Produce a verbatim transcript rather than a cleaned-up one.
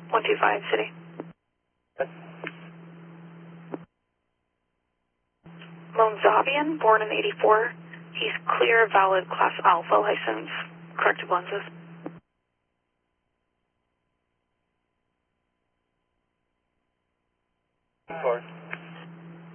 one two five, City. Monzavian, born in eighty-four. He's clear, valid Class Alpha license, corrective lenses. Of course.